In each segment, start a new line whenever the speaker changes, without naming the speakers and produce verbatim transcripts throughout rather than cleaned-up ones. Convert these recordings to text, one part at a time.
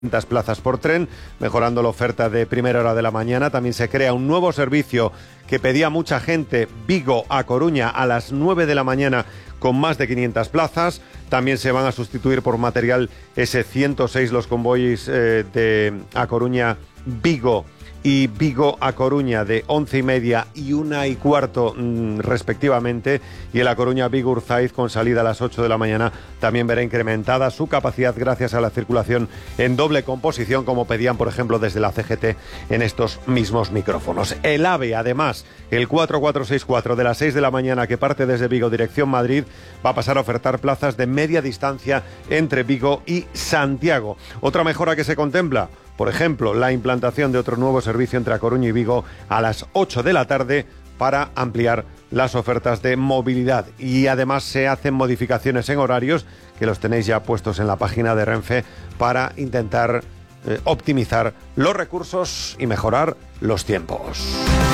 quinientas plazas por tren, mejorando la oferta de primera hora de la mañana. También se crea un nuevo servicio que pedía mucha gente, Vigo a Coruña, a las nueve de la mañana, con más de quinientas plazas. También se van a sustituir por material ese ciento seis los convoyes eh, de A Coruña, Vigo y Vigo a Coruña de once y media y una y cuarto mmm, respectivamente, y el A Coruña Vigo Urzaiz con salida a las ocho de la mañana también verá incrementada su capacidad gracias a la circulación en doble composición, como pedían por ejemplo desde la C G T en estos mismos micrófonos. El AVE, además, el cuatro cuatro seis cuatro de las seis de la mañana, que parte desde Vigo dirección Madrid, va a pasar a ofertar plazas de media distancia entre Vigo y Santiago. Otra mejora que se contempla, por ejemplo, la implantación de otro nuevo servicio entre A Coruña y Vigo a las ocho de la tarde para ampliar las ofertas de movilidad. Y además se hacen modificaciones en horarios, que los tenéis ya puestos en la página de Renfe, para intentar eh, optimizar los recursos y mejorar los tiempos.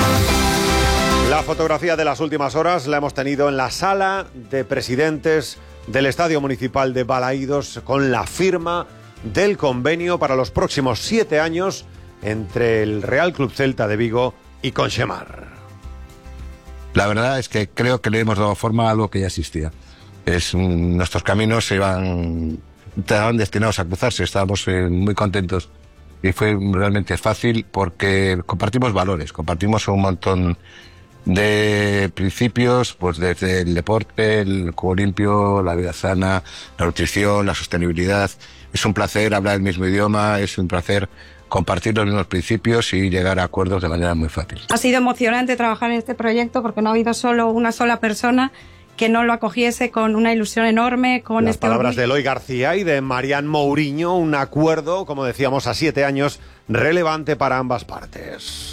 La fotografía de las últimas horas la hemos tenido en la sala de presidentes del Estadio Municipal de Balaídos, con la firma del convenio para los próximos siete años entre el Real Club Celta de Vigo y Conxemar.
La verdad es que creo que le hemos dado forma a algo que ya existía. Es, nuestros caminos se iban, estaban destinados a cruzarse, estábamos eh, muy contentos y fue realmente fácil porque compartimos valores, compartimos un montón de principios, pues desde el deporte, el juego limpio, la vida sana, la nutrición, la sostenibilidad. Es un placer hablar el mismo idioma, es un placer compartir los mismos principios y llegar a acuerdos de manera muy fácil.
Ha sido emocionante trabajar en este proyecto porque no ha habido solo una sola persona que no lo acogiese con una ilusión enorme. Con
Las
este
palabras
orgullo.
de Eloy García y de Marian Mourinho, un acuerdo, como decíamos, a siete años, relevante para ambas partes.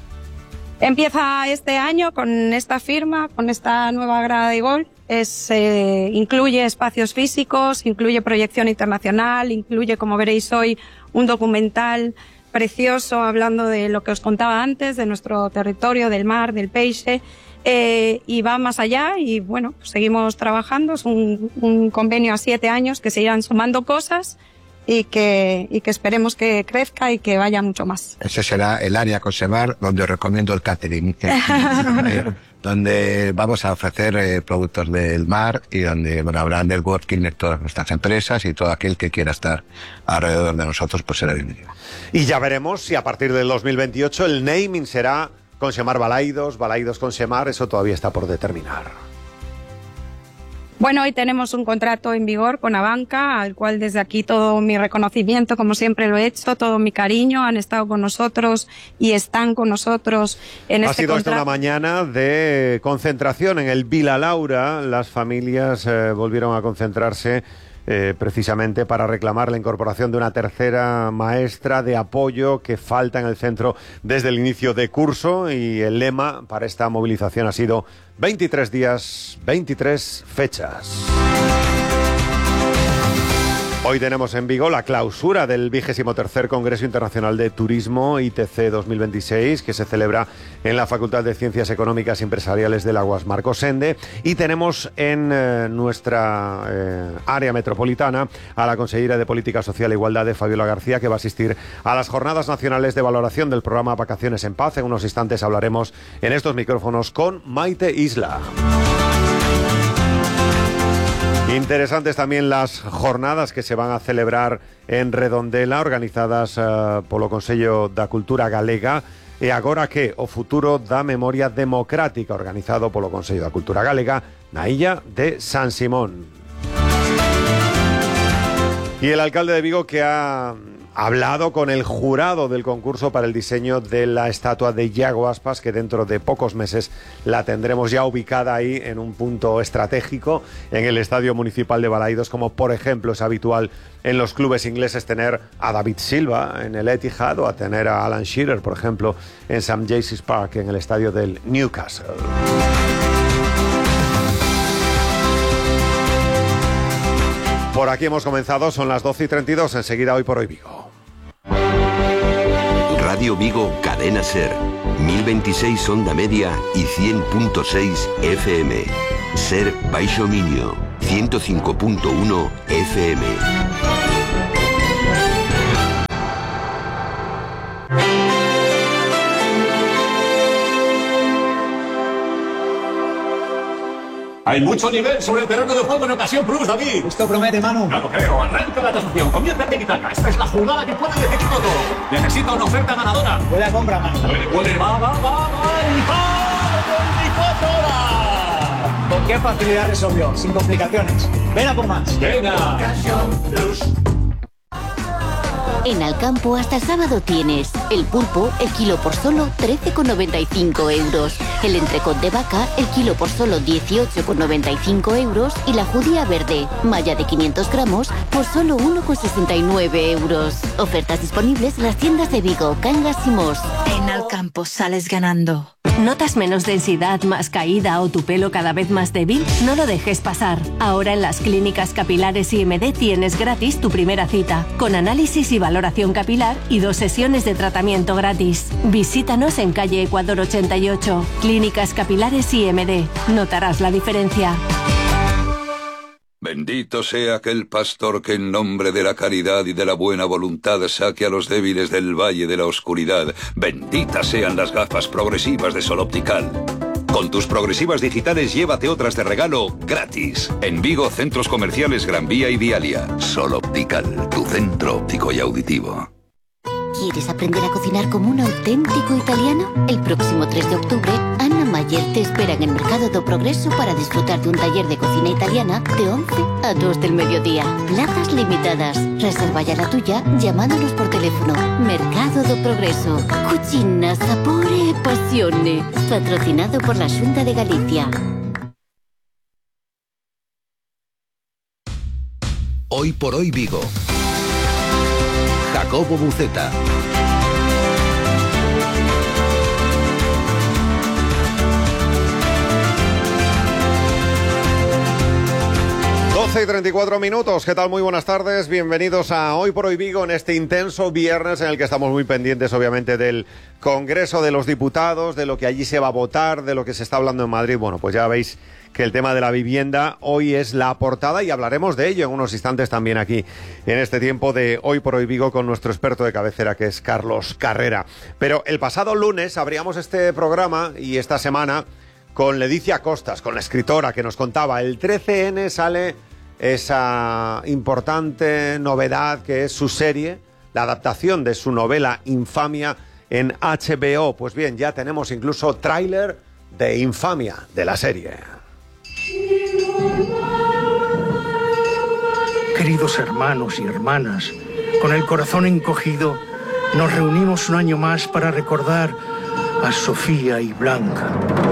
Empieza este año con esta firma, con esta nueva grada de gol. Es, eh, incluye espacios físicos, incluye proyección internacional, incluye, como veréis hoy, un documental precioso hablando de lo que os contaba antes, de nuestro territorio, del mar, del peixe, eh, y va más allá y bueno, pues seguimos trabajando. Es un, un convenio a siete años que se irán sumando cosas y que, y que esperemos que crezca y que vaya mucho más.
Ese será el área Conxemar donde os recomiendo el catering, que, eh, donde vamos a ofrecer eh, productos del mar y donde bueno, habrá networking de todas nuestras empresas y todo aquel que quiera estar alrededor de nosotros pues será bienvenido.
Y ya veremos si a partir del dos mil veintiocho el naming será Conxemar Balaídos, Balaídos Conxemar, eso todavía está por determinar.
Bueno, hoy tenemos un contrato en vigor con Abanca, al cual desde aquí todo mi reconocimiento, como siempre lo he hecho, todo mi cariño, han estado con nosotros y están con nosotros en este contrato. Ha
sido esta una mañana de concentración en el Vila Laura. Las familias eh, volvieron a concentrarse eh, precisamente para reclamar la incorporación de una tercera maestra de apoyo que falta en el centro desde el inicio de curso, y el lema para esta movilización ha sido veintitrés días, veintitrés fechas. Hoy tenemos en Vigo la clausura del vigésimo tercer Congreso Internacional de Turismo I T C dos mil veintiséis, que se celebra en la Facultad de Ciencias Económicas y Empresariales del Aguas Marcos Sende, y tenemos en eh, nuestra eh, área metropolitana a la consellera de Política Social e Igualdad, de Fabiola García, que va a asistir a las Jornadas Nacionales de Valoración del programa Vacaciones en Paz. En unos instantes hablaremos en estos micrófonos con Maite Isla. Interesantes también las jornadas que se van a celebrar en Redondela, organizadas uh, polo Consello da Cultura Galega. E agora que o futuro da memoria democrática, organizado polo Consello da Cultura Galega na illa de San Simón. Y el alcalde de Vigo, que ha hablado con el jurado del concurso para el diseño de la estatua de Iago Aspas, que dentro de pocos meses la tendremos ya ubicada ahí en un punto estratégico en el Estadio Municipal de Balaídos, como por ejemplo es habitual en los clubes ingleses tener a David Silva en el Etihad o a tener a Alan Shearer, por ejemplo, en Saint James's Park, en el estadio del Newcastle. Por aquí hemos comenzado, son las doce y treinta y dos, enseguida Hoy por Hoy Vigo.
Radio Vigo, Cadena Ser, mil veintiséis onda media y cien punto seis F M. Ser Baixo Miño, ciento cinco punto uno F M.
Hay mucho nivel sobre el terreno de juego en Ocasión Plus, David.
Esto promete, Manu.
No lo creo. Arranca la tasación. Comienza el tiki-taka. Esta es la jugada que puede decidir todo. Necesito una oferta ganadora.
Puede a compra, Manu.
Puede, puede. Va, va, va, va. ¡Y va! veinticuatro horas!
¿Con qué facilidad resolvió? Sin complicaciones. Ven a por más.
Venga.
Ocasión Plus.
En Alcampo hasta el sábado tienes el pulpo, el kilo por solo trece con noventa y cinco euros. El entrecot de vaca, el kilo por solo dieciocho con noventa y cinco euros. Y la judía verde, malla de quinientos gramos, por solo uno con sesenta y nueve euros. Ofertas disponibles en las tiendas de Vigo, Cangas y Mos.
En Alcampo sales ganando. ¿Notas menos densidad, más caída o tu pelo cada vez más débil? No lo dejes pasar. Ahora en las clínicas capilares I M D tienes gratis tu primera cita, con análisis y valoración capilar y dos sesiones de tratamiento gratis. Visítanos en calle Ecuador ochenta y ocho. Clínicas Capilares I M D. Notarás la diferencia.
Bendito sea aquel pastor que en nombre de la caridad y de la buena voluntad saque a los débiles del valle de la oscuridad. Benditas sean las gafas progresivas de Sol Optical. Con tus progresivas digitales llévate otras de regalo gratis. En Vigo, centros comerciales Gran Vía y Vialia. Sol Optical, tu centro óptico y auditivo.
¿Quieres aprender a cocinar como un auténtico italiano? El próximo tres de octubre, Anna Mayer te espera en el Mercado do Progreso para disfrutar de un taller de cocina italiana de once a dos del mediodía. Plazas limitadas. Reserva ya la tuya llamándonos por teléfono. Mercado do Progreso. Cucina, sapore e passione. Patrocinado por la Xunta de Galicia.
Hoy por hoy Vigo. Jacobo Buceta.
doce y treinta y cuatro minutos, ¿qué tal? Muy buenas tardes, bienvenidos a Hoy por Hoy Vigo en este intenso viernes en el que estamos muy pendientes obviamente del Congreso de los Diputados, de lo que allí se va a votar, de lo que se está hablando en Madrid. Bueno, pues ya veis que el tema de la vivienda hoy es la portada y hablaremos de ello en unos instantes también aquí en este tiempo de Hoy por Hoy Vigo con nuestro experto de cabecera que es Carlos Carrera. Pero el pasado lunes abríamos este programa y esta semana con Leticia Costas, con la escritora que nos contaba el trece ene sale esa importante novedad que es su serie, la adaptación de su novela Infamia en H B O. Pues bien, ya tenemos incluso tráiler de Infamia, de la serie.
Queridos hermanos y hermanas, con el corazón encogido, nos reunimos un año más para recordar a Sofía y Blanca.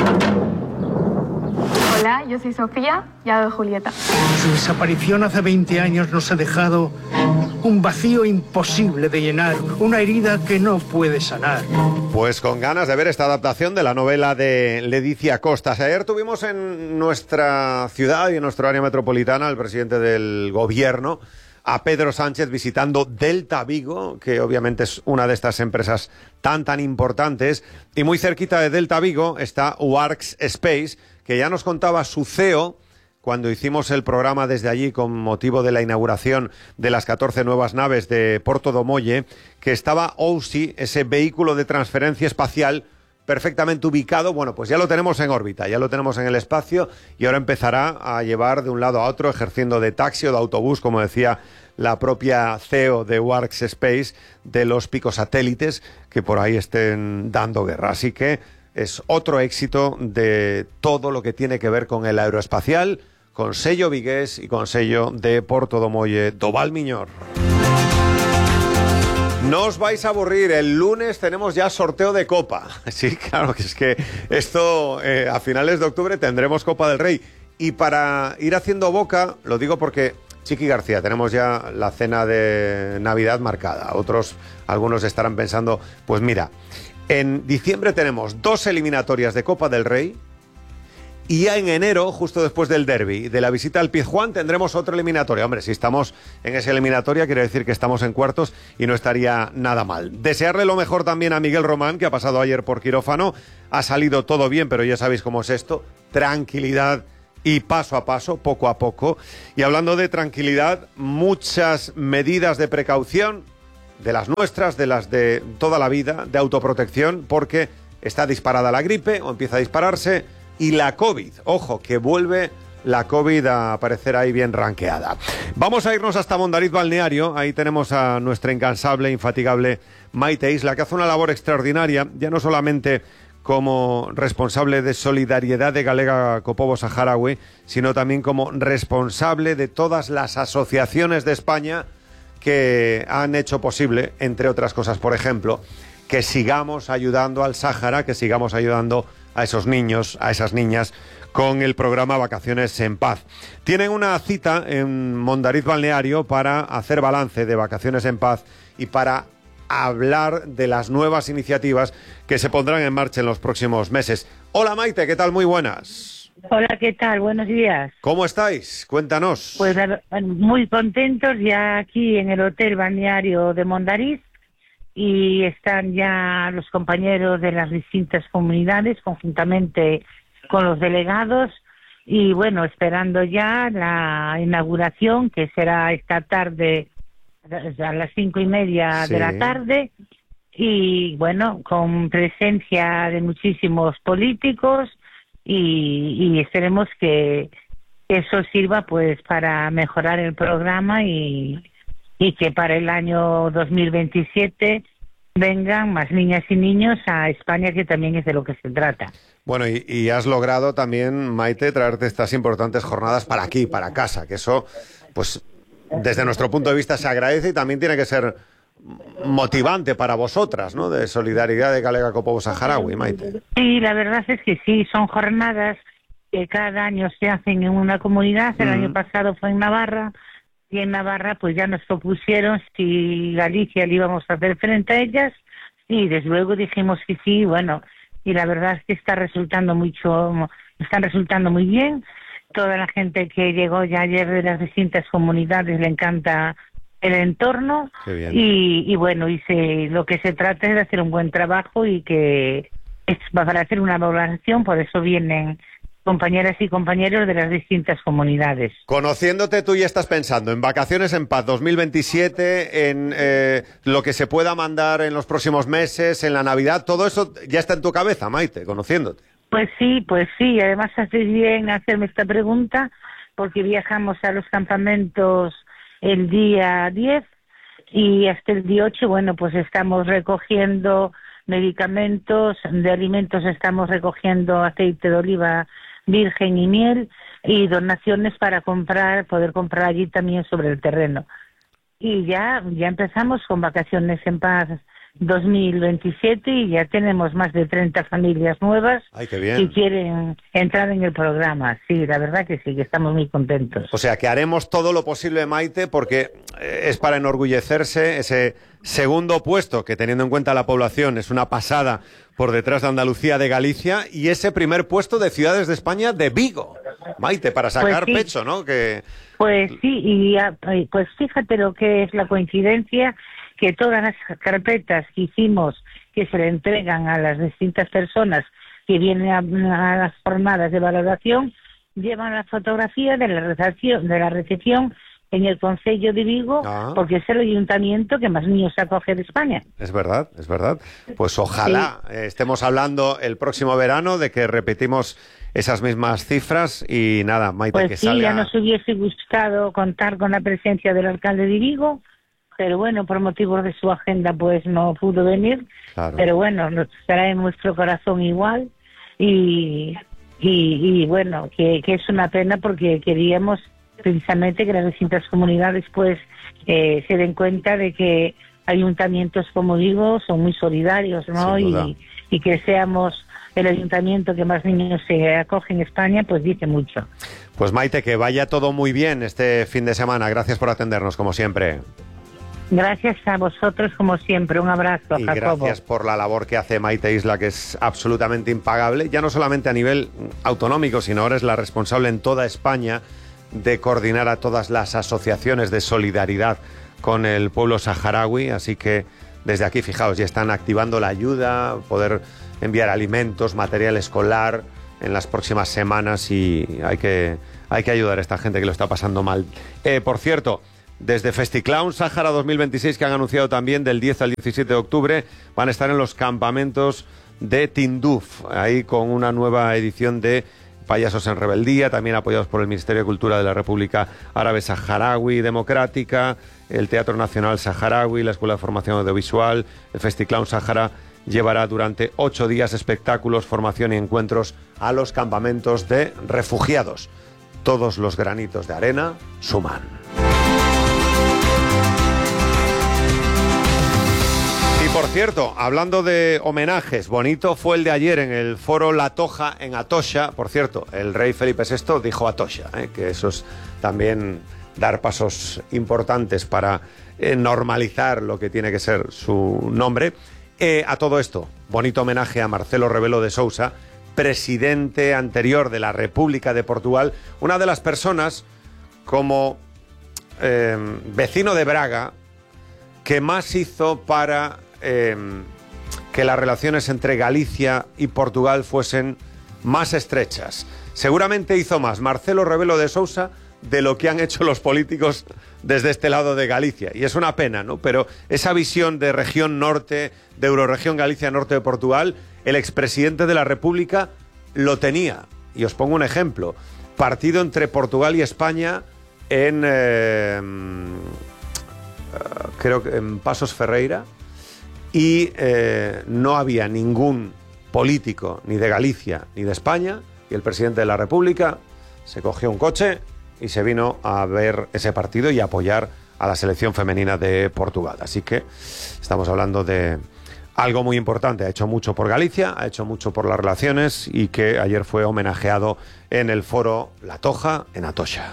Hola, yo soy Sofía y hago Julieta.
Su desaparición hace veinte años nos ha dejado un vacío imposible de llenar, una herida que no puede sanar.
Pues con ganas de ver esta adaptación de la novela de Leticia Costas. Ayer tuvimos en nuestra ciudad y en nuestra área metropolitana al presidente del gobierno, a Pedro Sánchez, visitando Delta Vigo, que obviamente es una de estas empresas tan tan importantes, y muy cerquita de Delta Vigo está Works Space, que ya nos contaba su C E O cuando hicimos el programa desde allí con motivo de la inauguración de las catorce nuevas naves de Porto do Molle, que estaba O S I, ese vehículo de transferencia espacial perfectamente ubicado. Bueno, pues ya lo tenemos en órbita, ya lo tenemos en el espacio y ahora empezará a llevar de un lado a otro ejerciendo de taxi o de autobús, como decía la propia C E O de Works Space, de los picosatélites que por ahí estén dando guerra. Así que es otro éxito de todo lo que tiene que ver con el aeroespacial, con sello vigués y con sello de Porto do Molle do Val Miñor. No os vais a aburrir, el lunes tenemos ya sorteo de Copa. Sí, claro, que es que esto eh, a finales de octubre tendremos Copa del Rey. Y para ir haciendo boca, lo digo porque, Chiqui García, tenemos ya la cena de Navidad marcada. Otros, algunos estarán pensando, pues mira, en diciembre tenemos dos eliminatorias de Copa del Rey y ya en enero, justo después del derbi, de la visita al Pizjuán, tendremos otra eliminatoria. Hombre, si estamos en esa eliminatoria, quiere decir que estamos en cuartos y no estaría nada mal. Desearle lo mejor también a Miguel Román, que ha pasado ayer por quirófano. Ha salido todo bien, pero ya sabéis cómo es esto. Tranquilidad y paso a paso, poco a poco. Y hablando de tranquilidad, muchas medidas de precaución, de las nuestras, de las de toda la vida, de autoprotección, porque está disparada la gripe o empieza a dispararse y la COVID, ojo, que vuelve la COVID a aparecer ahí bien ranqueada. Vamos a irnos hasta Mondariz Balneario. Ahí tenemos a nuestra incansable, infatigable Maite Isla, que hace una labor extraordinaria, ya no solamente como responsable de Solidariedad de Galega Kopovo Saharaui, sino también como responsable de todas las asociaciones de España que han hecho posible, entre otras cosas, por ejemplo, que sigamos ayudando al Sáhara, que sigamos ayudando a esos niños, a esas niñas, con el programa Vacaciones en Paz. Tienen una cita en Mondariz Balneario para hacer balance de Vacaciones en Paz y para hablar de las nuevas iniciativas que se pondrán en marcha en los próximos meses. Hola Maite, ¿qué tal? Muy buenas.
Hola, ¿qué tal? Buenos días.
¿Cómo estáis? Cuéntanos.
Pues muy contentos ya aquí en el Hotel Balneario de Mondariz, y están ya los compañeros de las distintas comunidades conjuntamente con los delegados, y bueno, esperando ya la inauguración, que será esta tarde a las cinco y media sí. de la tarde, y bueno, con presencia de muchísimos políticos, y, y esperemos que eso sirva pues para mejorar el programa y, y que para el año dos mil veintisiete vengan más niñas y niños a España, que también es de lo que se trata.
Bueno, y, y has logrado también, Maite, traerte estas importantes jornadas para aquí, para casa, que eso, pues, desde nuestro punto de vista se agradece y también tiene que ser motivante para vosotras, ¿no?, de Solidaridad de Galega Kopovo Saharaui, Maite.
Sí, la verdad es que sí, son jornadas que cada año se hacen en una comunidad. El mm. año pasado fue en Navarra, y en Navarra pues ya nos propusieron si Galicia le íbamos a hacer frente a ellas, y desde luego dijimos que sí, bueno, y la verdad es que está resultando mucho, están resultando muy bien. Toda la gente que llegó ya ayer de las distintas comunidades le encanta el entorno.
Qué bien.
y, y bueno, y se, lo que se trata es de hacer un buen trabajo y que es para hacer una valoración, por eso vienen compañeras y compañeros de las distintas comunidades.
Conociéndote, tú ya estás pensando en Vacaciones en Paz dos mil veintisiete, en eh, lo que se pueda mandar en los próximos meses, en la Navidad, todo eso ya está en tu cabeza, Maite, conociéndote.
Pues sí, pues sí, además haces bien hacerme esta pregunta, porque viajamos a los campamentos el día diez y hasta el día ocho, bueno, pues estamos recogiendo medicamentos, de alimentos estamos recogiendo aceite de oliva virgen y miel, y donaciones para comprar, poder comprar allí también sobre el terreno. Y ya, ya empezamos con Vacaciones en Paz dos mil veintisiete y ya tenemos más de treinta familias nuevas.
Ay, qué bien.
Que quieren entrar en el programa. Sí, la verdad que sí, que estamos muy contentos.
O sea, que haremos todo lo posible, Maite, porque es para enorgullecerse ese segundo puesto, que teniendo en cuenta la población es una pasada por detrás de Andalucía, de Galicia, y ese primer puesto de Ciudades de España de Vigo, Maite, para sacar
pues sí.
pecho, ¿no? Que...
Pues sí, y pues fíjate lo que es la coincidencia, que todas las carpetas que hicimos, que se le entregan a las distintas personas que vienen a, a las jornadas de valoración, llevan la fotografía de la recepción, de la recepción en el Concello de Vigo, ah. porque es el ayuntamiento que más niños acoge de España.
Es verdad, es verdad. Pues ojalá sí. eh, estemos hablando el próximo verano de que repetimos esas mismas cifras y nada, Maite,
pues
que
sí,
salga...
ya nos hubiese gustado contar con la presencia del alcalde de Vigo, pero bueno, por motivos de su agenda pues no pudo venir, claro. Pero bueno, nos estará en nuestro corazón igual, y, y, y bueno, que, que es una pena porque queríamos precisamente que las distintas comunidades pues eh, se den cuenta de que ayuntamientos, como digo, son muy solidarios, ¿no? Y, y que seamos el ayuntamiento que más niños se acoge en España, pues dice mucho.
Pues Maite, que vaya todo muy bien este fin de semana. Gracias por atendernos, como siempre.
Gracias a vosotros, como siempre. Un abrazo,
y
Jacobo.
Gracias por la labor que hace Maite Isla, que es absolutamente impagable, ya no solamente a nivel autonómico, sino ahora es la responsable en toda España de coordinar a todas las asociaciones de solidaridad con el pueblo saharaui, así que desde aquí, fijaos, ya están activando la ayuda, poder enviar alimentos, material escolar en las próximas semanas, y hay que, hay que ayudar a esta gente que lo está pasando mal. Eh, por cierto, desde Festiclown Sáhara dos mil veintiséis, que han anunciado también del diez al diecisiete de octubre, van a estar en los campamentos de Tinduf, ahí con una nueva edición de Payasos en Rebeldía, también apoyados por el Ministerio de Cultura de la República Árabe Saharaui Democrática, el Teatro Nacional Saharaui, la Escuela de Formación Audiovisual, el Festiclown Sahara llevará durante ocho días espectáculos, formación y encuentros a los campamentos de refugiados. Todos los granitos de arena suman. Y por cierto, hablando de homenajes, bonito fue el de ayer en el foro La Toja en Atocha. Por cierto, el rey Felipe sexto dijo Atocha, ¿eh? que eso es también dar pasos importantes para eh, normalizar lo que tiene que ser su nombre. Eh, a todo esto, bonito homenaje a Marcelo Rebelo de Sousa, presidente anterior de la República de Portugal, una de las personas como eh, vecino de Braga que más hizo para eh, que las relaciones entre Galicia y Portugal fuesen más estrechas. Seguramente hizo más Marcelo Rebelo de Sousa de lo que han hecho los políticos desde este lado de Galicia. Y es una pena, ¿no? Pero esa visión de región norte, de Eurorregión Galicia Norte de Portugal, el expresidente de la República lo tenía. Y os pongo un ejemplo. Partido entre Portugal y España en... Eh, creo que en Pasos Ferreira. Y eh, no había ningún político, ni de Galicia, ni de España. Y el presidente de la República se cogió un coche y se vino a ver ese partido y a apoyar a la selección femenina de Portugal. Así que estamos hablando de algo muy importante. Ha hecho mucho por Galicia, ha hecho mucho por las relaciones y que ayer fue homenajeado en el foro La Toja en Atocha.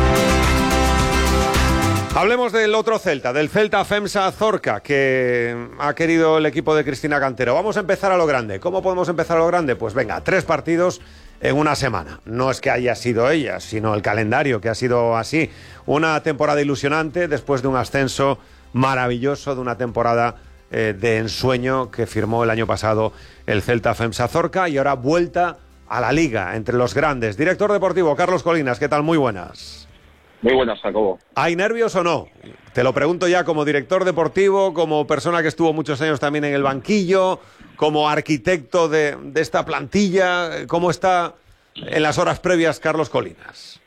Hablemos del otro Celta, del Celta FEMSA Zorca, que ha querido el equipo de Cristina Cantero. Vamos a empezar a lo grande. ¿Cómo podemos empezar a lo grande? Pues venga, tres partidos en una semana. No es que haya sido ella, sino el calendario que ha sido así. Una temporada ilusionante después de un ascenso maravilloso, de una temporada eh, de ensueño que firmó el año pasado el Celta FEMSA Zorca y ahora vuelta a la Liga entre los grandes. Director deportivo Carlos Colinas, ¿qué tal? Muy buenas.
Muy buenas, Jacobo.
¿Hay nervios o no? Te lo pregunto ya como director deportivo, como persona que estuvo muchos años también en el banquillo, como arquitecto de, de esta plantilla. ¿Cómo está en las horas previas Carlos Colinas?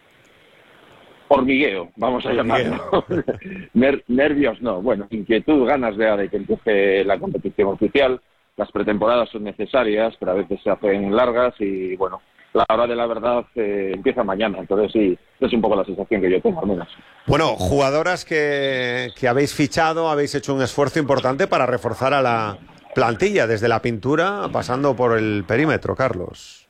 Hormigueo, vamos a llamarlo. Ner nervios no. Bueno, inquietud, ganas de, de que empiece la competición oficial. Las pretemporadas son necesarias, pero a veces se hacen largas y, bueno, la hora de la verdad eh, empieza mañana, entonces sí, es un poco la sensación que yo tengo al menos.
Bueno, jugadoras que, que habéis fichado, habéis hecho un esfuerzo importante para reforzar a la plantilla, desde la pintura pasando por el perímetro, Carlos.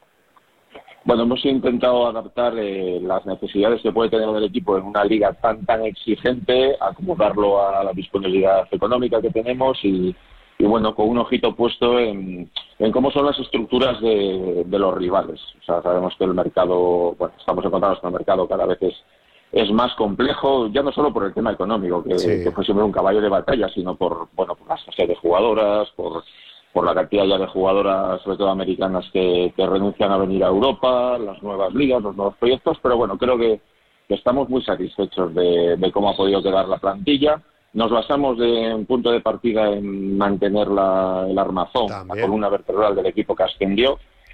Bueno, hemos intentado adaptar eh, las necesidades que puede tener el equipo en una liga tan tan exigente, acomodarlo a la disponibilidad económica que tenemos y... y bueno, con un ojito puesto en, en cómo son las estructuras de, de los rivales. O sea, sabemos que el mercado, bueno, estamos encontrados con el mercado cada vez es, es más complejo, ya no solo por el tema económico, que, sí. que fue siempre un caballo de batalla, sino por, bueno, por la escasez de jugadoras, por, por la cantidad ya de jugadoras, sobre todo americanas, que, que renuncian a venir a Europa, las nuevas ligas, los nuevos proyectos, pero bueno, creo que, que estamos muy satisfechos de, de cómo ha podido quedar la plantilla. Nos basamos de un punto de partida en mantener la, el armazón, También. la columna vertebral del equipo que ascendió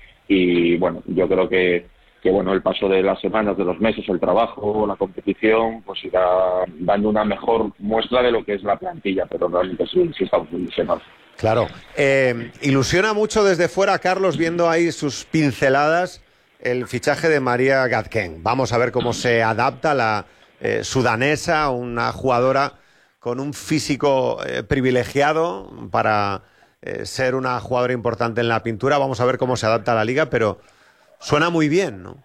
y bueno, yo creo que, que bueno, el paso de las semanas, de los meses, el trabajo, la competición, pues irá dando una mejor muestra de lo que es la plantilla, pero realmente sí, sí estamos muy ilusionados.
Claro. Eh, ilusiona mucho desde fuera, Carlos, viendo ahí sus pinceladas, el fichaje de María Gatken. Vamos a ver cómo se adapta la eh, sudanesa, una jugadora con un físico eh, privilegiado para eh, ser una jugadora importante en la pintura. Vamos a ver cómo se adapta a la liga, pero suena muy bien, ¿no?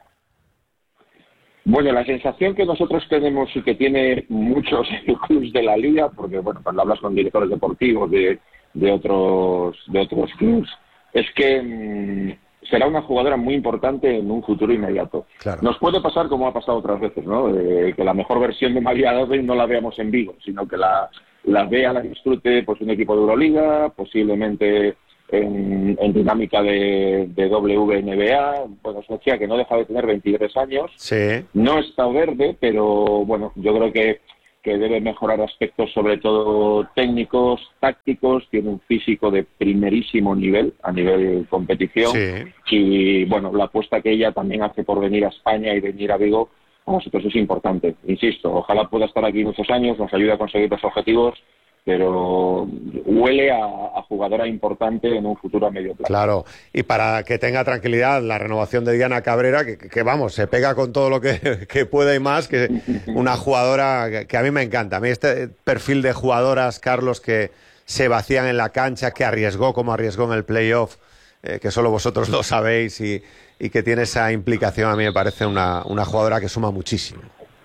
Bueno, la sensación que nosotros tenemos y que tiene muchos clubes de la liga, porque bueno, cuando hablas con directores deportivos de, de otros de otros clubes, es que mmm, será una jugadora muy importante en un futuro inmediato. Claro. Nos puede pasar como ha pasado otras veces, ¿no? Eh, que la mejor versión de María Gatken no la veamos en Vigo, sino que la, la vea, la disfrute pues un equipo de Euroliga, posiblemente en, en dinámica de, de W N B A. Bueno, es una chica que no deja de tener veintitrés años.
Sí.
No está verde, pero bueno, yo creo que que debe mejorar aspectos sobre todo técnicos, tácticos, tiene un físico de primerísimo nivel, a nivel competición,
Sí.
y bueno, la apuesta que ella también hace por venir a España y venir a Vigo, a nosotros es importante. Insisto, ojalá pueda estar aquí muchos años, nos ayude a conseguir los objetivos, pero huele a, a jugadora importante en un futuro a medio plazo.
Claro, y para que tenga tranquilidad, la renovación de Diana Cabrera, que, que vamos, se pega con todo lo que, que puede y más, que una jugadora que, que a mí me encanta. A mí este perfil de jugadoras, Carlos, que se vacían en la cancha, que arriesgó como arriesgó en el playoff, eh, que solo vosotros lo sabéis, y, y que tiene esa implicación, a mí me parece una, una jugadora que suma muchísimo.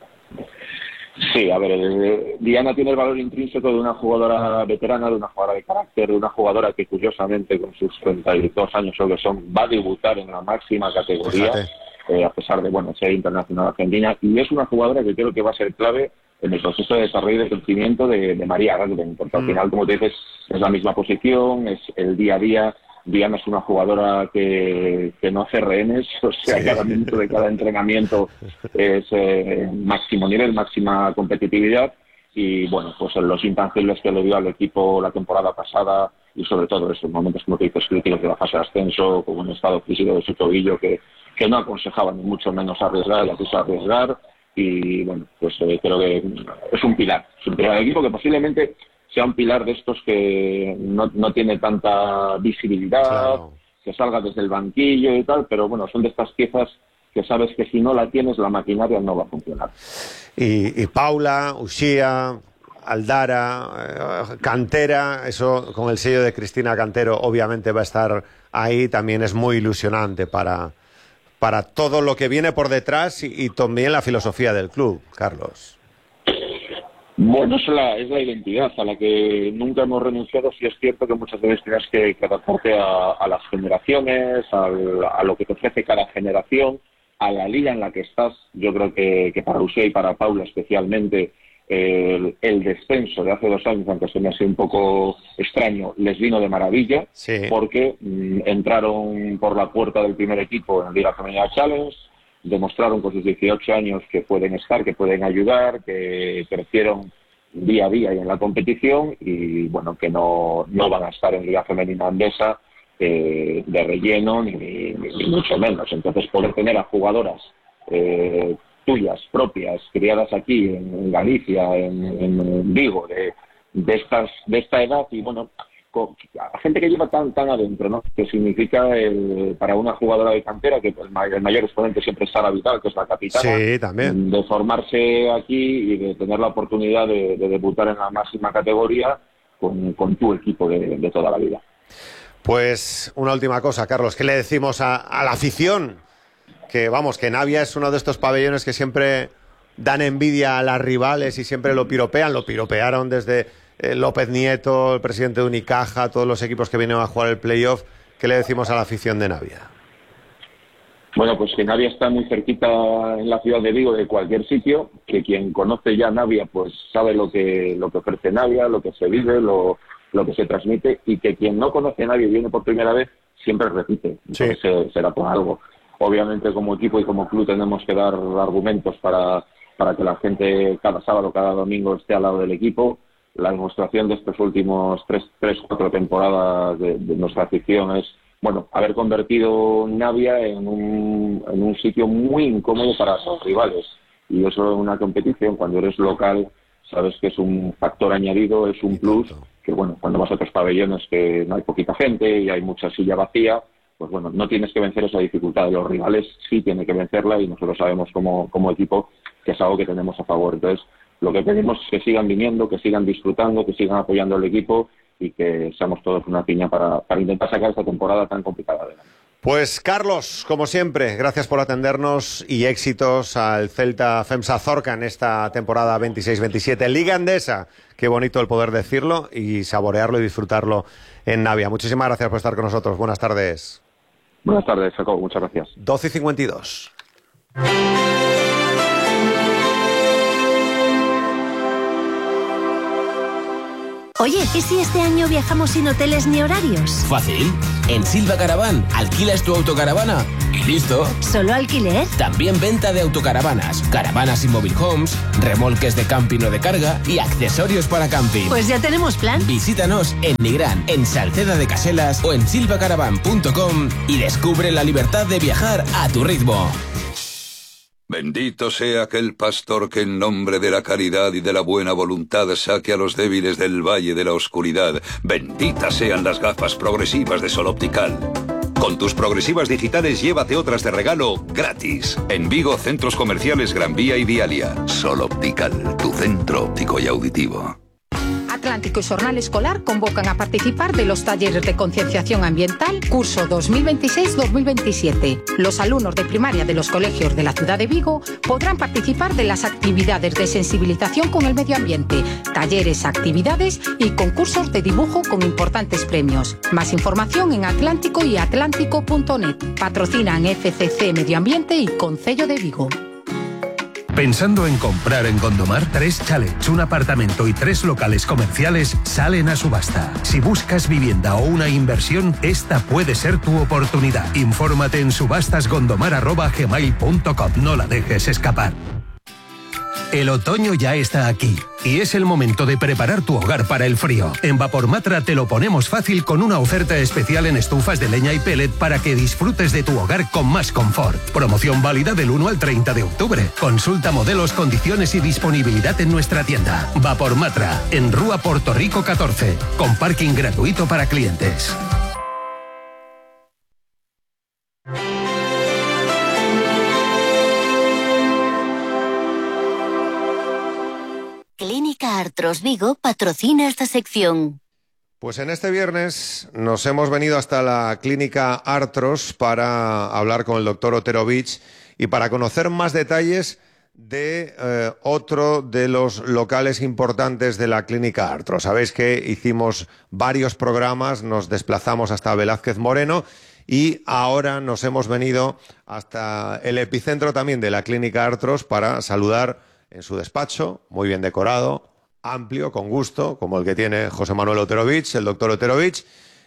Sí, a ver, eh, Diana tiene el valor intrínseco de una jugadora veterana, de una jugadora de carácter, de una jugadora que curiosamente con sus treinta y dos años o que son va a debutar en la máxima categoría, eh, a pesar de bueno ser internacional argentina, y es una jugadora que creo que va a ser clave en el proceso de desarrollo y de crecimiento de, de María Ragben, porque al
Mm.
final, como te dices, es la misma posición, es el día a día. Diana es una jugadora que, que no hace rehenes, o sea,
Sí.
cada minuto de cada entrenamiento es eh, máximo nivel, máxima competitividad, y bueno, pues en los intangibles que le dio al equipo la temporada pasada, y sobre todo esos momentos, como te dices, críticos de la fase de ascenso, con un estado físico de su tobillo que, que no aconsejaba ni mucho menos arriesgar, la quiso arriesgar, y bueno, pues eh, creo que es un pilar, es un pilar del equipo que posiblemente sea un pilar de estos que no, no tiene tanta visibilidad,
Claro.
que salga desde el banquillo y tal, pero bueno, son de estas piezas que sabes que si no la tienes, la maquinaria no va a funcionar.
Y, y Paula, Uxía, Aldara, eh, Cantera, eso con el sello de Cristina Cantero obviamente va a estar ahí, también es muy ilusionante para, para todo lo que viene por detrás y, y también la filosofía del club, Carlos.
Bueno, es la, es la identidad a la que nunca hemos renunciado. Sí es cierto que muchas veces tienes que, que adaptarte a, a las generaciones, al, a lo que te ofrece cada generación, a la liga en la que estás. Yo creo que, que para Lucía y para Paula especialmente el, el descenso de hace dos años, aunque se me hace un poco extraño, les vino de maravilla,
Sí.
porque mm, entraron por la puerta del primer equipo en Liga Femenina Challenge, demostraron con sus dieciocho años que pueden estar, que pueden ayudar, que crecieron día a día y en la competición, y bueno, que no, no van a estar en Liga Femenina Andesa eh, de relleno, ni, ni, ni mucho menos. Entonces, poder tener a jugadoras eh, tuyas, propias, criadas aquí en, en Galicia, en, en Vigo, de, de, estas, de esta edad, y bueno, con, a gente que lleva tan tan adentro, ¿no? Que significa el, para una jugadora de cantera, que el, el mayor exponente siempre es Sara Vidal, que es la capitana,
Sí, también.
de formarse aquí y de tener la oportunidad de, de debutar en la máxima categoría con, con tu equipo de, de toda la vida.
Pues una última cosa, Carlos, ¿qué le decimos a, a la afición? Que vamos, que Navia es uno de estos pabellones que siempre dan envidia a las rivales y siempre lo piropean, lo piropearon desde eh, López Nieto, el presidente de Unicaja, todos los equipos que vienen a jugar el playoff. ¿Qué le decimos a la afición de Navia?
Bueno, pues que Navia está muy cerquita en la ciudad de Vigo de cualquier sitio, que quien conoce ya Navia pues sabe lo que lo que ofrece Navia, lo que se vive, lo, lo que se transmite, y que quien no conoce a Navia y viene por primera vez siempre repite. Entonces
Sí.
eh, será por algo. Obviamente como equipo y como club tenemos que dar argumentos para, para que la gente cada sábado, cada domingo esté al lado del equipo. La demostración de estos últimos tres, tres cuatro temporadas de, de nuestra afición es, bueno, haber convertido Navia en un, en un sitio muy incómodo para los rivales. Y eso en una competición, cuando eres local, sabes que es un factor añadido, es un plus, que bueno, cuando vas a otros pabellones que no hay poquita gente y hay mucha silla vacía, pues bueno, no tienes que vencer esa dificultad. Los rivales sí tienen que vencerla, y nosotros sabemos como, como equipo que es algo que tenemos a favor. Entonces, lo que pedimos es que sigan viniendo, que sigan disfrutando, que sigan apoyando al equipo, y que seamos todos una piña para, para intentar sacar esta temporada tan complicada adelante.
Pues Carlos, como siempre, gracias por atendernos y éxitos al Celta FEMSA Zorca en esta temporada veintiséis veintisiete. Liga Endesa, qué bonito el poder decirlo y saborearlo y disfrutarlo en Navia. Muchísimas gracias por estar con nosotros. Buenas tardes.
Buenas tardes, Jacob. Muchas gracias.
doce y cincuenta y dos.
Oye, ¿y si este año viajamos sin hoteles ni horarios?
Fácil. En Silva Caravan alquilas tu autocaravana y listo.
¿Solo alquiler?
También venta de autocaravanas, caravanas y mobile homes, remolques de camping o de carga y accesorios para camping.
Pues ya tenemos plan.
Visítanos en Nigrán, en Salceda de Caselas o en silvacaravan punto com y descubre la libertad de viajar a tu ritmo.
Bendito sea aquel pastor que en nombre de la caridad y de la buena voluntad saque a los débiles del valle de la oscuridad. Benditas sean las gafas progresivas de Sol Optical. Con tus progresivas digitales llévate otras de regalo gratis. En Vigo, centros comerciales Gran Vía y Vialia. Sol Optical, tu centro óptico y auditivo.
Atlántico y Xornal Escolar convocan a participar de los talleres de concienciación ambiental curso dos mil veintiséis dos mil veintisiete. Los alumnos de primaria de los colegios de la ciudad de Vigo podrán participar de las actividades de sensibilización con el medio ambiente, talleres, actividades y concursos de dibujo con importantes premios. Más información en Atlántico y atlántico punto net. Patrocinan F C C Medio Ambiente y Concello de Vigo.
¿Pensando en comprar en Gondomar? Tres chalets, un apartamento y tres locales comerciales salen a subasta. Si buscas vivienda o una inversión, esta puede ser tu oportunidad. Infórmate en subastas gondomar arroba gmail punto com. No la dejes escapar. El otoño ya está aquí y es el momento de preparar tu hogar para el frío. En Vapormatra te lo ponemos fácil con una oferta especial en estufas de leña y pellet para que disfrutes de tu hogar con más confort. Promoción válida del uno al treinta de octubre. Consulta modelos, condiciones y disponibilidad en nuestra tienda. Vapormatra, en Rúa Puerto Rico catorce, con parking gratuito para clientes.
Clínica Artros Vigo patrocina esta sección.
Pues en este viernes nos hemos venido hasta la Clínica Artros para hablar con el doctor Otero Vich y para conocer más detalles de eh, otro de los locales importantes de la Clínica Artros. Sabéis que hicimos varios programas, nos desplazamos hasta Velázquez Moreno y ahora nos hemos venido hasta el epicentro también de la Clínica Artros para saludar en su despacho, muy bien decorado, amplio, con gusto, como el que tiene José Manuel Otero Vich, el doctor Otero Vich,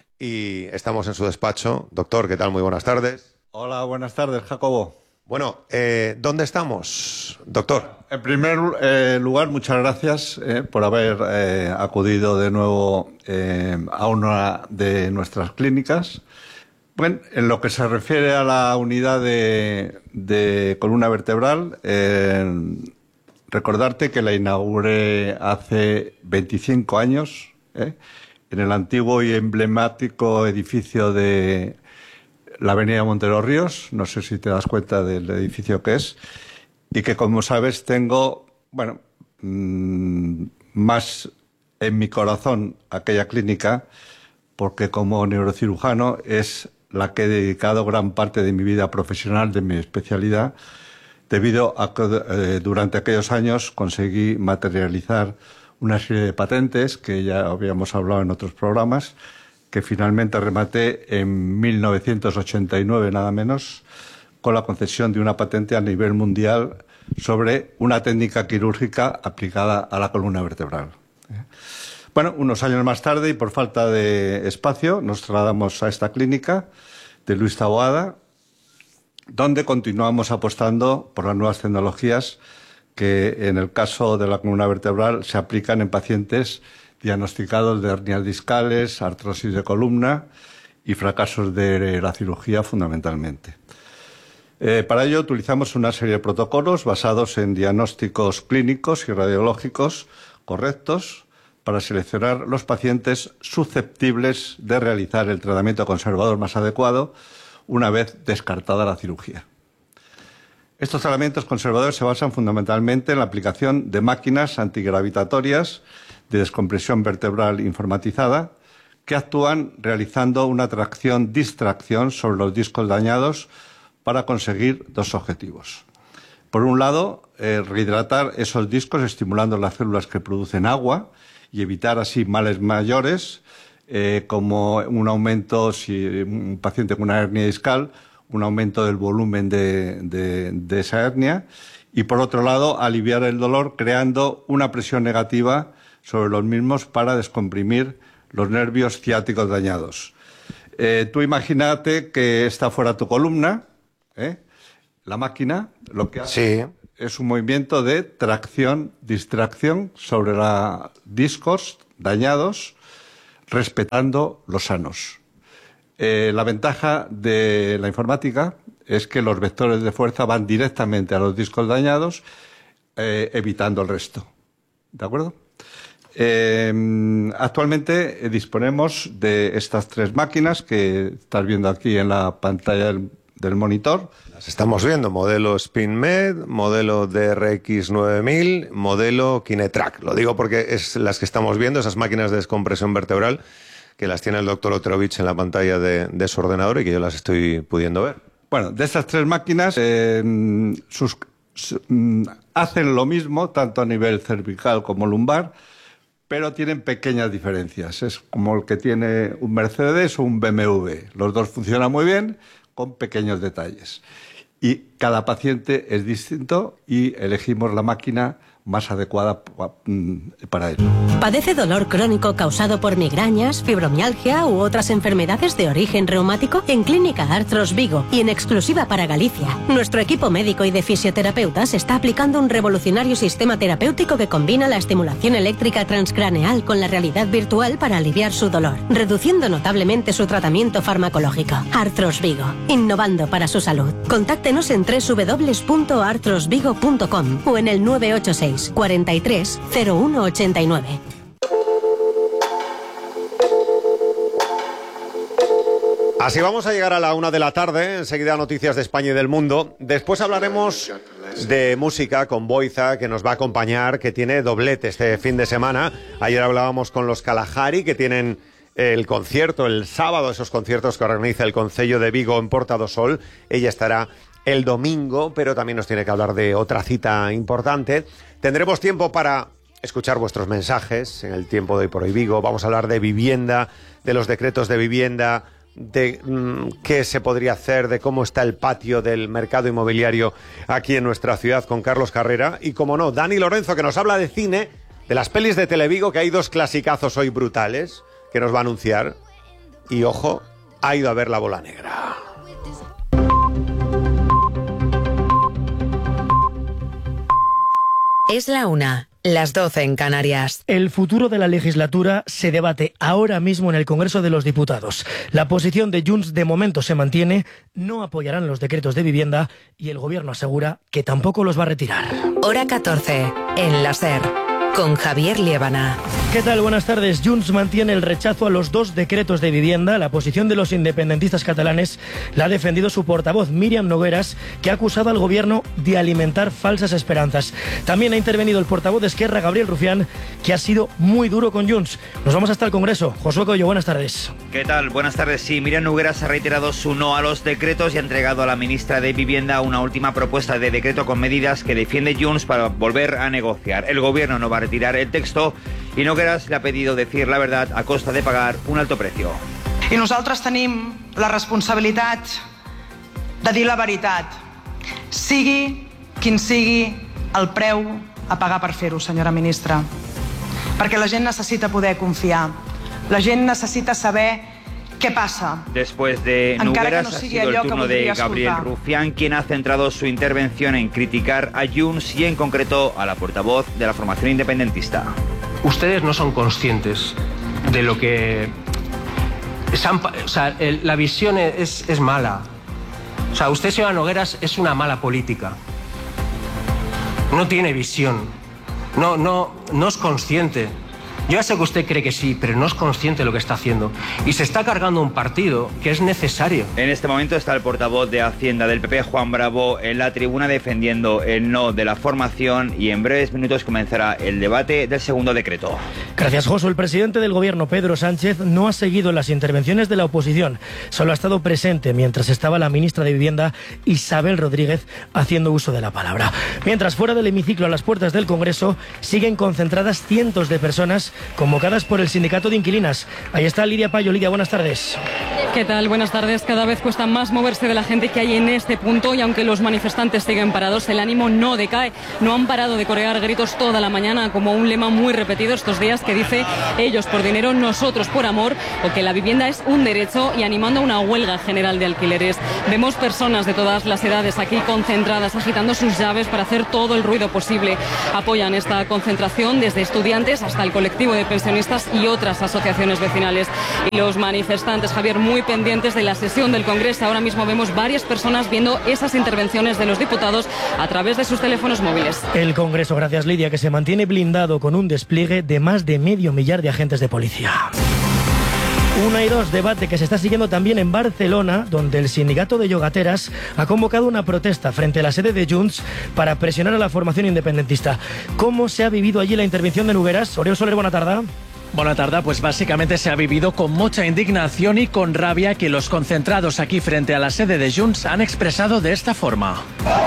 y estamos en su despacho. Doctor, ¿qué tal? Muy buenas tardes.
Hola, buenas tardes, Jacobo.
Bueno, eh, ¿dónde estamos, doctor?
En primer eh, lugar, muchas gracias eh, por haber eh, acudido de nuevo eh, a una de nuestras clínicas. Bueno, en lo que se refiere a la unidad de, de columna vertebral, eh, recordarte que la inauguré hace veinticinco años, ¿eh? en el antiguo y emblemático edificio de la avenida Montero Ríos, no sé si te das cuenta del edificio que es, y que como sabes tengo, bueno, mmm, más en mi corazón aquella clínica, porque como neurocirujano es la que he dedicado gran parte de mi vida profesional, de mi especialidad, debido a que eh, durante aquellos años conseguí materializar una serie de patentes que ya habíamos hablado en otros programas, que finalmente rematé en mil novecientos ochenta y nueve, nada menos, con la concesión de una patente a nivel mundial sobre una técnica quirúrgica aplicada a la columna vertebral. Bueno, unos años más tarde, y por falta de espacio, nos trasladamos a esta clínica de Luis Taboada, donde continuamos apostando por las nuevas tecnologías que, en el caso de la columna vertebral, se aplican en pacientes diagnosticados de hernias discales, artrosis de columna y fracasos de la cirugía fundamentalmente. Eh, para ello utilizamos una serie de protocolos basados en diagnósticos clínicos y radiológicos correctos para seleccionar los pacientes susceptibles de realizar el tratamiento conservador más adecuado una vez descartada la cirugía. Estos tratamientos conservadores se basan fundamentalmente en la aplicación de máquinas antigravitatorias de descompresión vertebral informatizada que actúan realizando una tracción-distracción sobre los discos dañados para conseguir dos objetivos. Por un lado, eh, rehidratar esos discos estimulando las células que producen agua y evitar así males mayores, eh, como un aumento, si un paciente con una hernia discal, un aumento del volumen de, de, de esa hernia, y por otro lado, aliviar el dolor creando una presión negativa sobre los mismos para descomprimir los nervios ciáticos dañados. Eh, tú imagínate que esta fuera tu columna, ¿eh? La máquina lo que hace sí. es un movimiento de tracción, distracción sobre los discos dañados, respetando los sanos. Eh, la ventaja de la informática es que los vectores de fuerza van directamente a los discos dañados, eh, evitando el resto. ¿De acuerdo? Eh, actualmente eh, disponemos de estas tres máquinas que estás viendo aquí en la pantalla del, del monitor.
Las estamos viendo, modelo SpinMed, modelo D R X nueve mil, modelo Kinetrack. Lo digo porque es las que estamos viendo, esas máquinas de descompresión vertebral, que las tiene el doctor Otrovich en la pantalla de, de su ordenador y que yo las estoy pudiendo ver.
Bueno, de estas tres máquinas, eh, sus, su, hacen lo mismo, tanto a nivel cervical como lumbar, pero tienen pequeñas diferencias. Es como el que tiene un Mercedes o un B M W. Los dos funcionan muy bien, con pequeños detalles. Y cada paciente es distinto y elegimos la máquina más adecuada para él.
¿Padece dolor crónico causado por migrañas, fibromialgia u otras enfermedades de origen reumático? En Clínica Arthros Vigo y en exclusiva para Galicia, nuestro equipo médico y de fisioterapeutas está aplicando un revolucionario sistema terapéutico que combina la estimulación eléctrica transcraneal con la realidad virtual para aliviar su dolor, reduciendo notablemente su tratamiento farmacológico. Arthros Vigo, innovando para su salud. Contáctenos en doble u doble u doble u punto arthros vigo punto com o en el nueve ocho seis cuarenta y tres cero uno ochenta y nueve.
Así vamos a llegar a la una de la tarde, enseguida noticias de España y del mundo. Después hablaremos de música con Boiza, que nos va a acompañar, que tiene doblete este fin de semana. Ayer hablábamos con los Kalahari, que tienen el concierto el sábado, esos conciertos que organiza el Concello de Vigo en Porta do Sol. Ella estará el domingo, pero también nos tiene que hablar de otra cita importante. Tendremos tiempo para escuchar vuestros mensajes en el tiempo de Hoy por Hoy Vigo. Vamos a hablar de vivienda, de los decretos de vivienda, de mmm, qué se podría hacer, de cómo está el patio del mercado inmobiliario aquí en nuestra ciudad con Carlos Carrera. Y, como no, Dani Lorenzo, que nos habla de cine, de las pelis de Televigo, que hay dos clasicazos hoy brutales que nos va a anunciar. Y, ojo, ha ido a ver La Bola Negra.
Es la una, las doce en Canarias.
El futuro de la legislatura se debate ahora mismo en el Congreso de los Diputados. La posición de Junts de momento se mantiene, no apoyarán los decretos de vivienda y el Gobierno asegura que tampoco los va a retirar.
Hora catorce, en la SER, con Javier Liébana.
¿Qué tal? Buenas tardes. Junts mantiene el rechazo a los dos decretos de vivienda. La posición de los independentistas catalanes la ha defendido su portavoz, Míriam Nogueras, que ha acusado al Gobierno de alimentar falsas esperanzas. También ha intervenido el portavoz de Esquerra, Gabriel Rufián, que ha sido muy duro con Junts. Nos vamos hasta el Congreso. Josué Coello, buenas tardes.
¿Qué tal? Buenas tardes. Sí, Míriam Nogueras ha reiterado su no a los decretos y ha entregado a la ministra de Vivienda una última propuesta de decreto con medidas que defiende Junts para volver a negociar. El Gobierno no va a retirar el texto i Nogueras le ha pedido decir la verdad a costa de pagar un alto precio.
I nosaltres tenim la responsabilitat de dir la veritat, sigui quin sigui el preu a pagar per fer-ho, senyora ministra. Perquè la gent necessita poder confiar, la gent necessita saber ¿qué pasa?
Después de Nogueras no ha sido el turno de Gabriel Rufián, quien ha centrado su intervención en criticar a Junts y en concreto a la portavoz de la formación independentista.
Ustedes no son conscientes de lo que... O sea, el, la visión es, es mala. O sea, usted, señora Nogueras, es una mala política. No tiene visión. No, no, no es consciente. Yo ya sé que usted cree que sí, pero no es consciente de lo que está haciendo. Y se está cargando un partido que es necesario.
En este momento está el portavoz de Hacienda del P P, Juan Bravo, en la tribuna defendiendo el no de la formación y en breves minutos comenzará el debate del segundo decreto.
Gracias, Josu. El presidente del Gobierno, Pedro Sánchez, no ha seguido las intervenciones de la oposición. Solo ha estado presente mientras estaba la ministra de Vivienda, Isabel Rodríguez, haciendo uso de la palabra. Mientras, fuera del hemiciclo, a las puertas del Congreso, siguen concentradas cientos de personas convocadas por el sindicato de inquilinas. Ahí está Lidia Payo. Lidia, buenas tardes.
¿Qué
¿Qué tal? Buenas tardes. Cada vez cuesta más moverse de la gente que hay en este punto y aunque los manifestantes siguen parados, el ánimo no decae. No han parado de corear gritos toda la mañana, como un lema muy repetido estos días que dice ellos por dinero, nosotros por amor, o que la vivienda es un derecho, y animando a una huelga general de alquileres. Vemos personas de todas las edades aquí concentradas, agitando sus llaves para hacer todo el ruido posible. Apoyan esta concentración desde estudiantes hasta el colectivo de pensionistas y otras asociaciones vecinales. Y los manifestantes, Javier, muy pendientes de la sesión del Congreso. Ahora mismo vemos varias personas viendo esas intervenciones de los diputados a través de sus teléfonos móviles.
El Congreso, gracias Lidia, que se mantiene blindado con un despliegue de más de medio millar de agentes de policía. Una y dos, debate que se está siguiendo también en Barcelona, donde el sindicato de yogateras ha convocado una protesta frente a la sede de Junts para presionar a la formación independentista. ¿Cómo se ha vivido allí la intervención de Nogueras? Oriol Soler, buena tarde.
Buena tarde, pues básicamente se ha vivido con mucha indignación y con rabia que los concentrados aquí frente a la sede de Junts han expresado de esta forma.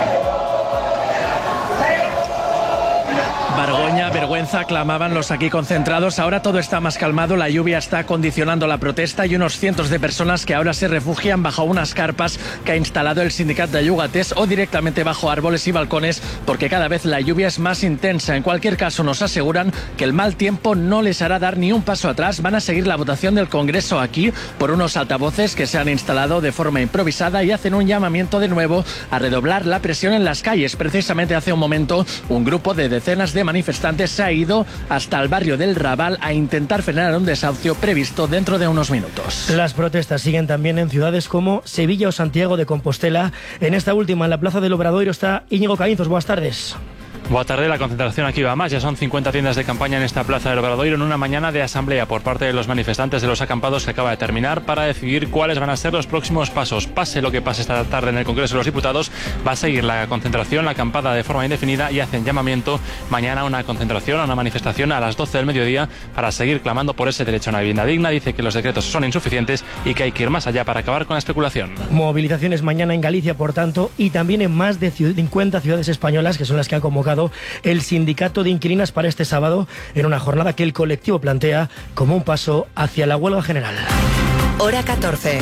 Vergoña, vergüenza, clamaban los aquí concentrados. Ahora todo está más calmado, la lluvia está condicionando la protesta y unos cientos de personas que ahora se refugian bajo unas carpas que ha instalado el sindicato de Llogatés o directamente bajo árboles y balcones, porque cada vez la lluvia es más intensa. En cualquier caso, nos aseguran que el mal tiempo no les hará dar ni un paso atrás. Van a seguir la votación del Congreso aquí por unos altavoces que se han instalado de forma improvisada y hacen un llamamiento de nuevo a redoblar la presión en las calles. Precisamente hace un momento, un grupo de decenas de manifestantes se ha ido hasta el barrio del Raval a intentar frenar un desahucio previsto dentro de unos minutos.
Las protestas siguen también en ciudades como Sevilla o Santiago de Compostela. En esta última, en la Plaza del Obradoiro, está Íñigo Caínzos. Buenas tardes.
Buenas tardes, la concentración aquí va más. Ya son cincuenta tiendas de campaña en esta Plaza del Obradoiro en una mañana de asamblea por parte de los manifestantes de los acampados que acaba de terminar para decidir cuáles van a ser los próximos pasos. Pase lo que pase esta tarde en el Congreso de los Diputados, va a seguir la concentración, la acampada de forma indefinida y hacen llamamiento mañana a una concentración, a una manifestación a las doce del mediodía para seguir clamando por ese derecho a una vivienda digna. Dice que los decretos son insuficientes y que hay que ir más allá para acabar con la especulación.
Movilizaciones mañana en Galicia, por tanto, y también en más de cincuenta ciudades españolas, que son las que ha convocado el sindicato de inquilinas para este sábado, en una jornada que el colectivo plantea como un paso hacia la huelga general.
Hora catorce.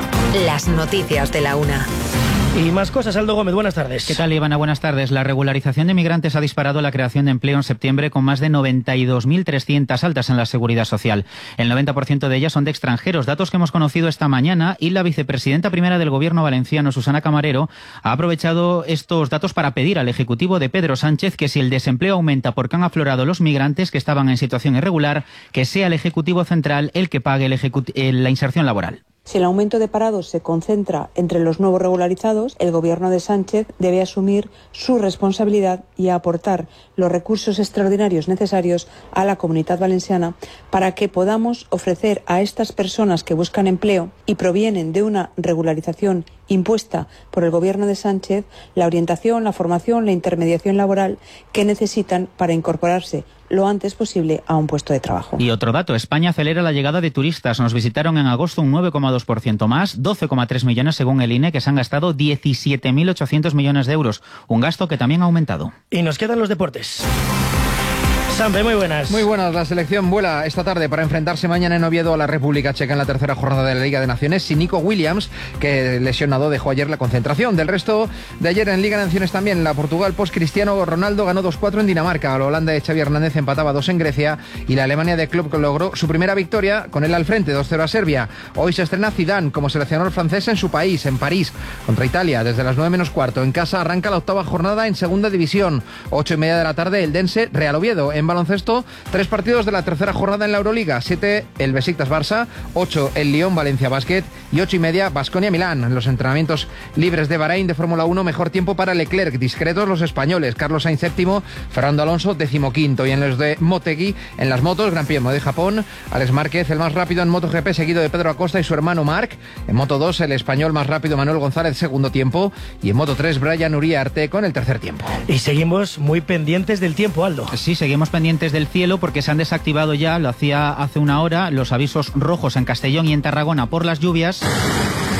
Las noticias de la una.
Y más cosas, Aldo Gómez, buenas tardes.
¿Qué tal, Ivana? Buenas tardes. La regularización de migrantes ha disparado la creación de empleo en septiembre con más de noventa y dos mil trescientas altas en la Seguridad Social. El noventa por ciento de ellas son de extranjeros, datos que hemos conocido esta mañana, y la vicepresidenta primera del Gobierno valenciano, Susana Camarero, ha aprovechado estos datos para pedir al Ejecutivo de Pedro Sánchez que si el desempleo aumenta porque han aflorado los migrantes que estaban en situación irregular, que sea el Ejecutivo Central el que pague el ejecut- la inserción laboral.
Si el aumento de parados se concentra entre los nuevos regularizados, el Gobierno de Sánchez debe asumir su responsabilidad y aportar los recursos extraordinarios necesarios a la Comunidad Valenciana para que podamos ofrecer a estas personas que buscan empleo y provienen de una regularización impuesta por el Gobierno de Sánchez la orientación, la formación, la intermediación laboral que necesitan para incorporarse lo antes posible a un puesto de trabajo.
Y otro dato, España acelera la llegada de turistas. Nos visitaron en agosto un nueve coma dos por ciento más, doce coma tres millones según el I N E, que se han gastado diecisiete mil ochocientos millones de euros, un gasto que también ha aumentado.
Y nos quedan los deportes. Sampe, muy buenas.
Muy buenas. La selección vuela esta tarde para enfrentarse mañana en Oviedo a la República Checa en la tercera jornada de la Liga de Naciones sin Nico Williams, que lesionado dejó ayer la concentración. Del resto de ayer en Liga de Naciones también, la Portugal post-Cristiano Ronaldo ganó dos cuatro en Dinamarca, la Holanda de Xavi Hernández empataba dos en Grecia y la Alemania de Klopp logró su primera victoria con él al frente, dos cero a Serbia. Hoy se estrena Zidane como seleccionador francés en su país, en París, contra Italia, desde las nueve menos cuarto. En casa arranca la octava jornada en Segunda División, ocho y media de la tarde el Dense Real Oviedo. En baloncesto, tres partidos de la tercera jornada en la Euroliga, siete el Besiktas Barça, ocho el Lyon Valencia Basket y ocho y media Baskonia Milán. En los entrenamientos libres de Bahrein de Fórmula uno, mejor tiempo para Leclerc, discretos los españoles, Carlos Sainz séptimo, Fernando Alonso decimoquinto. Y en los de Motegi, en las motos, Gran Premio de Japón, Alex Márquez el más rápido en MotoGP, seguido de Pedro Acosta y su hermano Marc. En Moto dos, el español más rápido Manuel González, segundo tiempo, y en Moto tres, Brian Uriarte con el tercer tiempo.
Y seguimos muy pendientes del tiempo, Aldo.
Sí, seguimos pendientes del cielo porque se han desactivado ya, lo hacía hace una hora, los avisos rojos en Castellón y en Tarragona por las lluvias.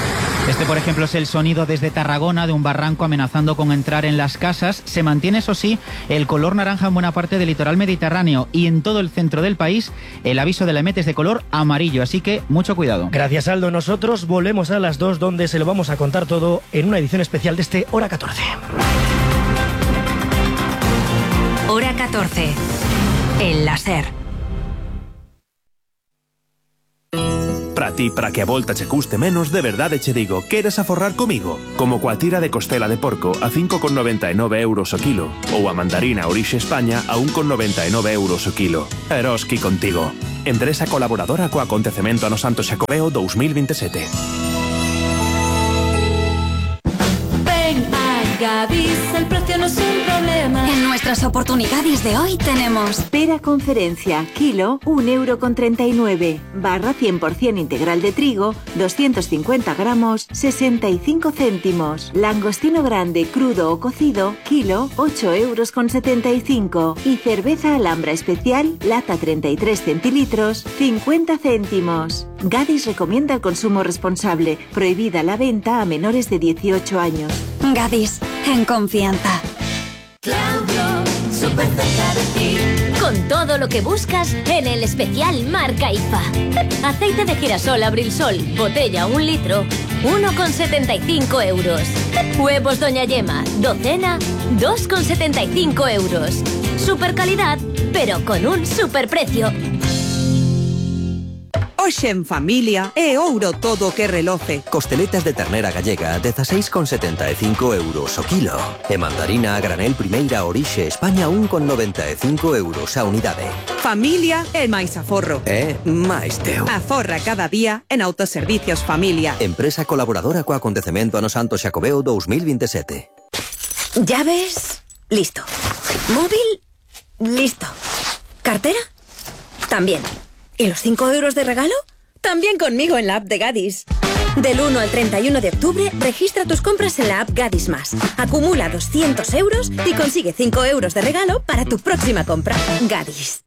Este, por ejemplo, es el sonido desde Tarragona de un barranco amenazando con entrar en las casas. Se mantiene, eso sí, el color naranja en buena parte del litoral mediterráneo y en todo el centro del país el aviso de la EMET es de color amarillo, así que mucho cuidado.
Gracias, Aldo. Nosotros volvemos a las dos, donde se lo vamos a contar todo en una edición especial de este Hora catorce.
Hora catorce. En la SER.
Para ti, para que a volta che custe menos, de verdade che digo, queres aforrar comigo? Como coa tira de costela de porco a cinco con noventa e nove euros o kilo, ou a mandarina Orixe España a un con noventa e nove euros o kilo. Eroski contigo. Empresa colaboradora co acontecemento ano Santo Xacobeo dos mil veintisiete.
Ven a Gadis, el precio no es un problema.
En nuestras oportunidades de hoy tenemos pera conferencia, kilo, un euro con treinta y nueve, barra cien por ciento integral de trigo, doscientos cincuenta gramos, sesenta y cinco céntimos. Langostino grande, crudo o cocido, kilo, ocho euros con setenta y cinco. Y cerveza Alhambra especial, lata treinta y tres centilitros, cincuenta céntimos. Gadis recomienda el consumo responsable, prohibida la venta a menores de dieciocho años. Gadis, en confianza.
Claudio, súper cerca de ti.
Con todo lo que buscas en el especial marca I F A. Aceite de girasol Abril Sol, botella un litro, uno con setenta y cinco euros. Huevos Doña Yema, docena, dos con setenta y cinco euros. Super calidad, pero con un super precio.
Hoxe en familia é ouro todo o que reloce.
Costeletas de ternera gallega, dezaseis con setenta e cinco euros o kilo. E mandarina a granel primeira Orixe España, un con noventa e cinco euros a unidade.
Familia é máis aforro.
É máis teu.
Aforra cada día en Autoservicios Familia.
Empresa colaboradora co acontecemento ano Santo Xacobeo dos mil veintisiete.
Llaves, listo. Móvil, listo. ¿Cartera? También. ¿Y los cinco euros de regalo? También conmigo en la app de Gadis. Del uno al treinta y uno de octubre, registra tus compras en la app Gadis Más. Acumula doscientos euros y consigue cinco euros de regalo para tu próxima compra. Gadis.